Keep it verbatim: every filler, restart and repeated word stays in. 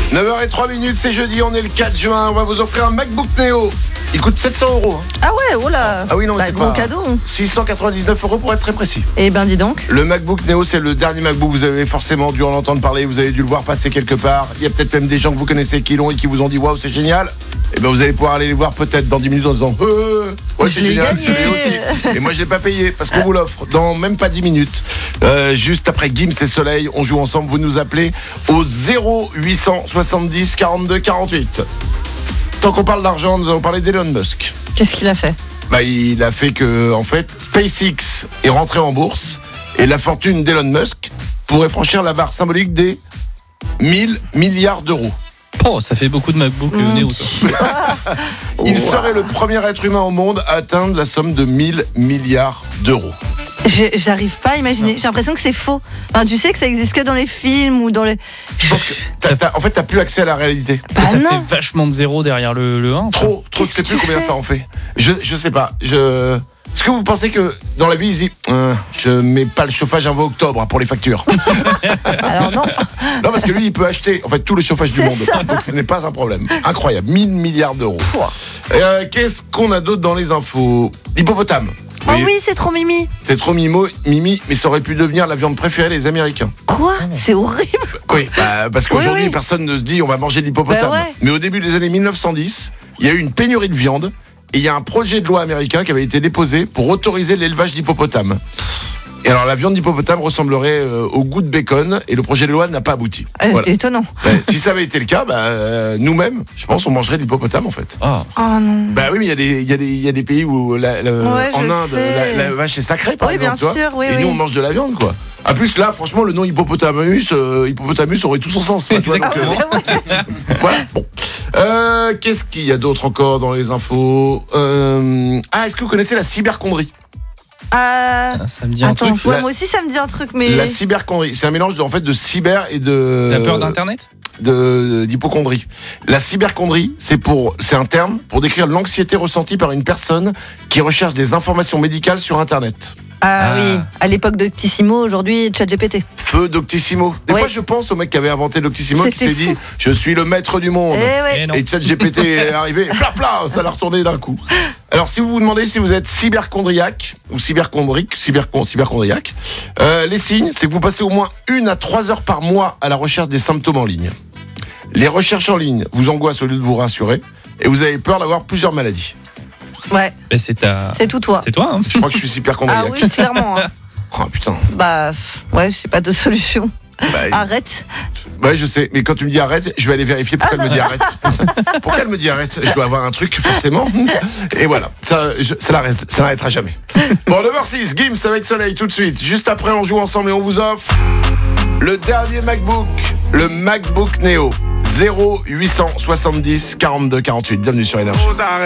neuf heures zéro trois minutes, c'est jeudi, on est le quatre juin. On va vous offrir un MacBook Neo. Il coûte sept cents euros. Hein. Ah ouais, oh là. Ah oui, non, bah, c'est gros pas... cadeau. six cent quatre-vingt-dix-neuf euros pour être très précis. Eh ben, dis donc. Le MacBook Neo, c'est le dernier MacBook. Vous avez forcément dû en entendre parler. Vous avez dû le voir passer quelque part. Il y a peut-être même des gens que vous connaissez qui l'ont et qui vous ont dit waouh, c'est génial. Et ben, vous allez pouvoir aller les voir peut-être dans dix minutes en disant euh, ouais, c'est génial, je l'ai aussi. Et moi, je l'ai pas payé parce qu'on vous l'offre dans même pas dix minutes. Euh, juste après Gims et Soleil, on joue ensemble. Vous nous appelez au zéro huit cent soixante-dix quarante-deux quarante-huit. Tant qu'on parle d'argent, nous allons parler d'Elon Musk. Qu'est-ce qu'il a fait ? Bah, il a fait que, en fait, SpaceX est rentré en bourse et la fortune d'Elon Musk pourrait franchir la barre symbolique des mille milliards d'euros. Oh, ça fait beaucoup de MacBook mmh. Neo, ça. Il wow. serait le premier être humain au monde à atteindre la somme de mille milliards d'euros. Je, j'arrive pas à imaginer. J'ai l'impression que c'est faux. Enfin, tu sais que ça existe que dans les films ou dans les. Je pense que t'as, t'as, en fait, t'as plus accès à la réalité. Bah ça non. fait vachement de zéro derrière le, le un. Ça. Trop, trop. Je sais plus combien fais ça en fait. Je, je sais pas. Je. Est-ce que vous pensez que dans la vie, il se dit euh, je mets pas le chauffage avant octobre pour les factures? Alors non. Non, parce que lui, il peut acheter en fait tout le chauffage c'est du monde. Ça. Donc ce n'est pas un problème. Incroyable. mille milliards d'euros. Euh, qu'est-ce qu'on a d'autre dans les infos? L'hippopotame. Oh oui, c'est trop mimi. C'est trop mimo, mimi, mais ça aurait pu devenir la viande préférée des Américains. Quoi ? C'est horrible. Oui, bah, parce qu'aujourd'hui, oui, oui. personne ne se dit on va manger de l'hippopotame. Bah ouais. Mais au début des années mille neuf cent dix, il y a eu une pénurie de viande et il y a un projet de loi américain qui avait été déposé pour autoriser l'élevage d'hippopotames. Et alors la viande d'hippopotame ressemblerait euh, au goût de bacon et le projet de loi n'a pas abouti. Euh, voilà. C'est étonnant. Bah, si ça avait été le cas, bah, euh, nous-mêmes, je pense, on mangerait de l'hippopotame en fait. Oh, oh non. Bah oui, mais il y a des, il y a des, il y a des pays où la, la, ouais, en Inde, la, la vache est sacrée par oui, exemple, bien tu sûr, vois. oui, et oui. nous on mange de la viande quoi. En plus là, franchement, le nom hippopotamus, euh, hippopotamus aurait tout son sens. Quoi, tu vois, donc, ah, ouais, ouais. voilà. Bon. Euh, qu'est-ce qu'il y a d'autre encore dans les infos? euh... Ah, est-ce que vous connaissez la cyberchondrie? Euh... Ça me dit Attends, un truc. ouais, La... moi aussi ça me dit un truc, mais. La cyberchondrie, c'est un mélange de, en fait, de cyber et de. La peur d'Internet? De, d'hypochondrie. La cyberchondrie, c'est pour, c'est un terme pour décrire l'anxiété ressentie par une personne qui recherche des informations médicales sur Internet. Ah, ah oui, à l'époque d'Octissimo, aujourd'hui ChatGPT. Feu Doctissimo. Des oui. fois, je pense au mec qui avait inventé Doctissimo, C'était qui s'est fou. dit je suis le maître du monde. Eh ouais. Et, et ChatGPT est arrivé, pla pla, ça l'a retourné d'un coup. Alors, si vous vous demandez si vous êtes cyberchondriaque ou cyberchondrique, cyberchon, cyberchondriaque, euh, les signes, c'est que vous passez au moins une à trois heures par mois à la recherche des symptômes en ligne. Les recherches en ligne vous angoissent au lieu de vous rassurer, et vous avez peur d'avoir plusieurs maladies. Ouais. Ben, c'est ta... C'est tout toi. C'est toi, hein. Je crois que je suis cyberchondriaque. Ah oui, clairement. Hein. Oh putain. Bah, ouais, j'ai pas de solution. Bah, Arrête. Ouais, je sais, mais quand tu me dis arrête, je vais aller vérifier pourquoi ah, elle me dit arrête. Pourquoi elle me dit arrête? Je dois avoir un truc, forcément. Et voilà, ça, je, ça, l'arrête, ça n'arrêtera jamais. Bon, neuf heures six, Gims avec Soleil tout de suite. Juste après, on joue ensemble et on vous offre le dernier MacBook, le MacBook Neo. zéro huit cent soixante-dix quarante-deux quarante-huit. Bienvenue sur Énergie.